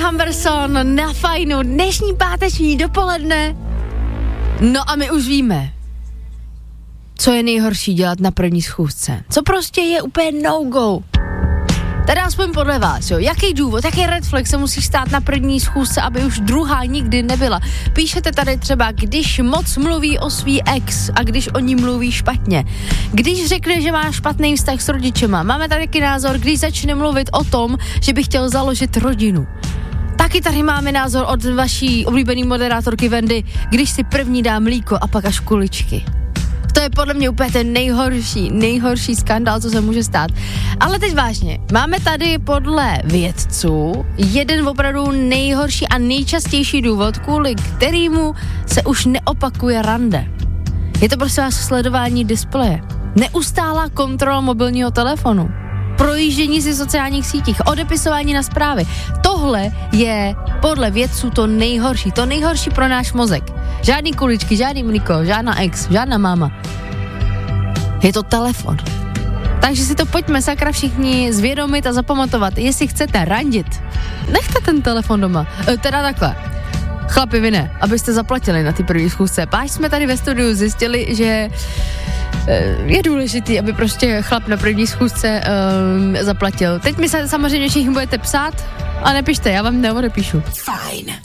Humberson na Fajnu, dnešní páteční dopoledne. No a my už víme, co je nejhorší dělat na první schůzce. Co prostě je úplně no-go. Teda aspoň podle vás, jo. Jaký důvod, jaký red flag se musí stát na první schůzce, aby už druhá nikdy nebyla. Píšete tady třeba, když moc mluví o svý ex a když o ní mluví špatně. Když řekne, že má špatný vztah s rodičema. Máme tady taky názor, když začne mluvit o tom, že by chtěl založit rodinu. Taky tady máme názor od vaší oblíbený moderátorky Wendy, když si první dá mlíko a pak až kuličky. To je podle mě úplně ten nejhorší skandál, co se může stát. Ale teď vážně, máme tady podle vědců jeden opravdu nejhorší a nejčastější důvod, kvůli kterému se už neopakuje rande. Je to prostě sledování displeje. Neustálá kontrola mobilního telefonu. Projíždění si v sociálních sítích, odepisování na zprávy. Tohle je podle vědců to nejhorší pro náš mozek. Žádný kuličky, žádný mlíko, žádná ex, žádná máma. Je to telefon. Takže si to pojďme sakra všichni zvědomit a zapamatovat. Jestli chcete randit, nechte ten telefon doma. Teda takhle. Chlapi, vy ne, abyste zaplatili na ty první schůzce. Páč jsme tady ve studiu zjistili, že je důležitý, aby prostě chlap na první schůzce zaplatil. Teď mi se samozřejmě všichni budete psát a nepište, já vám neodepíšu. Fajn.